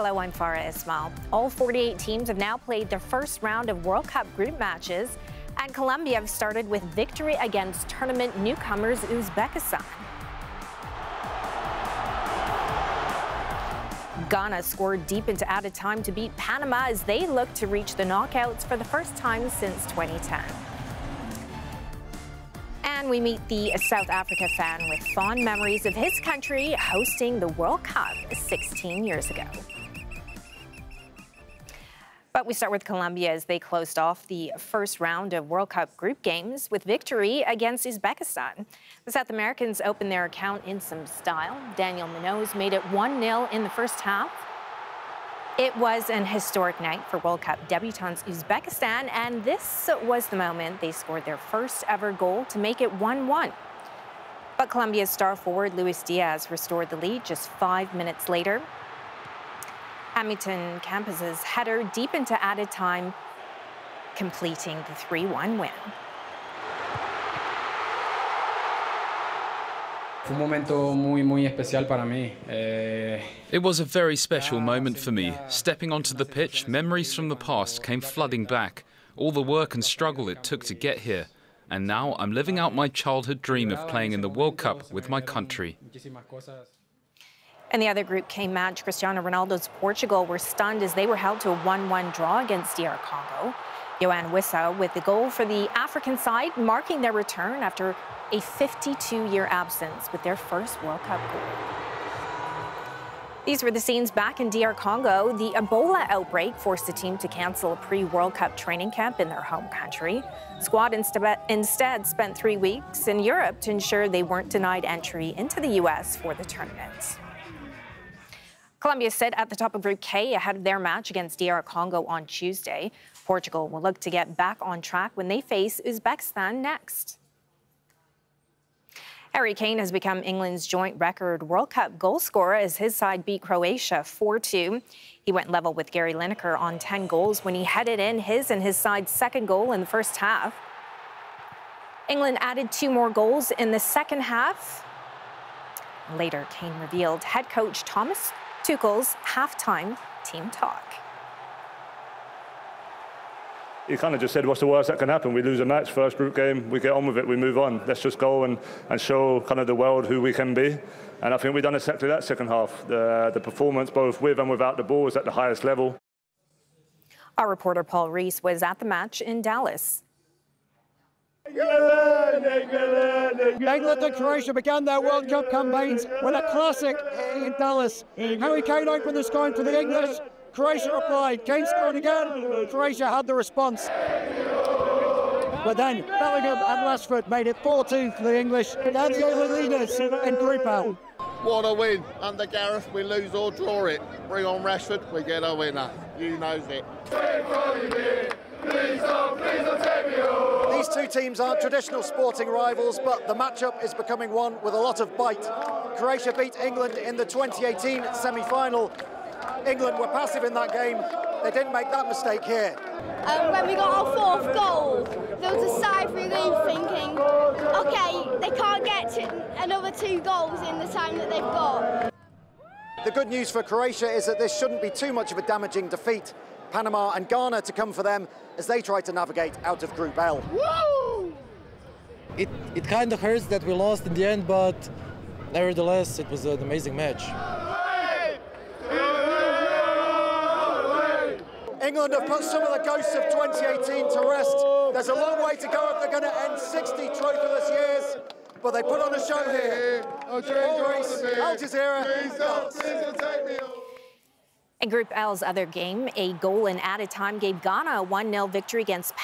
Hello, I'm Farah Ismail. All 48 teams have now played their first round of World Cup group matches, and Colombia have started with victory against tournament newcomers Uzbekistan. Ghana scored deep into added time to beat Panama as they look to reach the knockouts for the first time since 2010. And we meet the South Africa fan with fond memories of his country hosting the World Cup 16 years ago. But we start with Colombia as they closed off the first round of World Cup group games with victory against Uzbekistan. The South Americans opened their account in some style. Daniel Munoz made it 1-0 in the first half. It was an historic night for World Cup debutants Uzbekistan, and this was the moment they scored their first ever goal to make it 1-1. But Colombia's star forward Luis Diaz restored the lead just 5 minutes later. Hamilton Campos' header deep into added time, completing the 3-1 win. It was a very special moment for me. Stepping onto the pitch, memories from the past came flooding back. All the work and struggle it took to get here. And now I'm living out my childhood dream of playing in the World Cup with my country. In the other Group K match, Cristiano Ronaldo's Portugal were stunned as they were held to a 1-1 draw against DR Congo. Yohan Wissa with the goal for the African side, marking their return after a 52-year absence with their first World Cup goal. These were the scenes back in DR Congo. The Ebola outbreak forced the team to cancel a pre-World Cup training camp in their home country. The squad instead spent 3 weeks in Europe to ensure they weren't denied entry into the U.S. for the tournament. Colombia sit at the top of Group K ahead of their match against DR Congo on Tuesday. Portugal will look to get back on track when they face Uzbekistan next. Harry Kane has become England's joint record World Cup goal scorer as his side beat Croatia 4-2. He went level with Gary Lineker on 10 goals when he headed in his and his side's second goal in the first half. England added 2 more goals in the second half. Later, Kane revealed head coach Thomas Tuchel's halftime team talk. He kind of just said, what's the worst that can happen? We lose a match, first group game, we get on with it, we move on. Let's just go and show kind of the world who we can be. And I think we've done exactly that second half. The performance, both with and without the ball, was at the highest level. Our reporter Paul Rees was at the match in Dallas. England and Croatia began their World Cup campaigns with a classic in Dallas. Harry Kane opened the scoring for the English. Croatia replied. Kane scored again. Croatia had the response. But then Bellingham and Rashford made it 4-2 for the English. They're the only leaders in Group L. What a win. Under Gareth, we lose or draw it. Bring on Rashford, we get a winner. You knows it. These two teams aren't traditional sporting rivals, but the matchup is becoming one with a lot of bite. Croatia beat England in the 2018 semi-final. England were passive in that game. They didn't make that mistake here. When we got our 4th goal, there was a sigh of relief thinking, OK, they can't get to another 2 goals in the time that they've got. The good news for Croatia is that this shouldn't be too much of a damaging defeat. Panama and Ghana to come for them as they try to navigate out of Group L. Woo! It kind of hurts that we lost in the end, but nevertheless, it was an amazing match. England have put some of the ghosts of 2018 to rest. There's a long way to go if they're going to end 60 trophyless years, but they put on a show here. Paul Rees, Al Jazeera, Dallas. In Group L's other game, a goal in added time gave Ghana a 1-0 victory against